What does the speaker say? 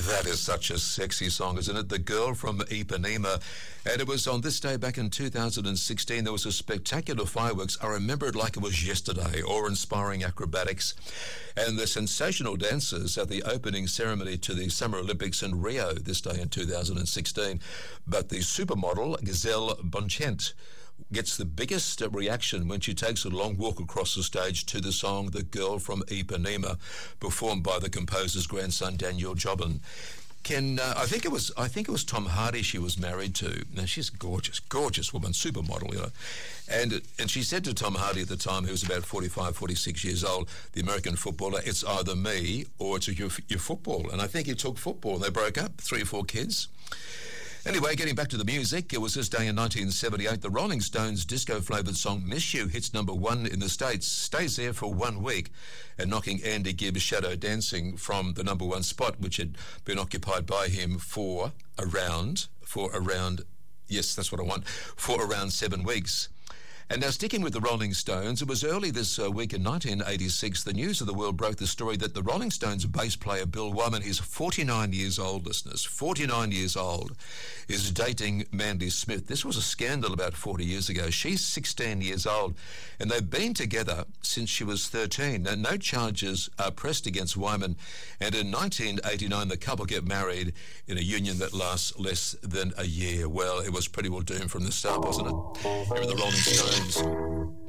That is such a sexy song, isn't it? The Girl from Ipanema. And it was on this day back in 2016, there was a spectacular fireworks. I remember it like it was yesterday, awe-inspiring acrobatics. And the sensational dancers at the opening ceremony to the Summer Olympics in Rio this day in 2016. But the supermodel, Gisele Bündchen, gets the biggest reaction when she takes a long walk across the stage to the song The Girl from Ipanema, performed by the composer's grandson Daniel Jobin. I think it was Tom Hardy she was married to. Now she's gorgeous woman, supermodel, you know. And she said to Tom Hardy at the time, who was about 45, 46 years old, the American footballer, it's either me or it's your football. And I think he took football and they broke up, 3 or 4 kids. Anyway, getting back to the music, it was this day in 1978, the Rolling Stones' disco-flavoured song Miss You hits #1 in the States, stays there for 1 week, and knocking Andy Gibbs' Shadow Dancing from the #1 spot, which had been occupied by him for around 7 weeks. And now sticking with the Rolling Stones, it was early this week in 1986, the News of the World broke the story that the Rolling Stones bass player Bill Wyman, he's 49 years old, listeners, 49 years old, is dating Mandy Smith. This was a scandal about 40 years ago. She's 16 years old, and they've been together since she was 13. Now, no charges are pressed against Wyman, and in 1989, the couple get married in a union that lasts less than a year. Well, it was pretty well doomed from the start, wasn't it? Here are the Rolling Stones.